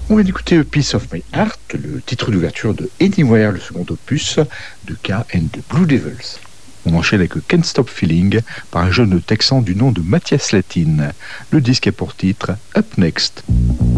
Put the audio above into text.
On vient d'écouter A Piece of My Heart, le titre d'ouverture de Anywhere, le second opus de K and the Blue Devils. On enchaîne avec Can't Stop Feeling par un jeune texan du nom de Matthias Latin. Le disque a pour titre Up Next.